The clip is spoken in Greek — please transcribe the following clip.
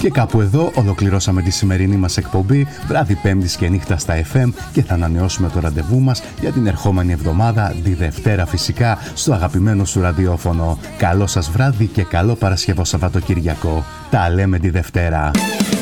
Και κάπου εδώ ολοκληρώσαμε τη σημερινή μας εκπομπή, βράδυ Πέμπτης και νύχτα στα FM, και θα ανανεώσουμε το ραντεβού μας για την ερχόμενη εβδομάδα, τη Δευτέρα φυσικά, στο αγαπημένο σου ραδιόφωνο. Καλό σας βράδυ και καλό Παρασκευό Σαββατοκύριακο. Τα λέμε τη Δευτέρα.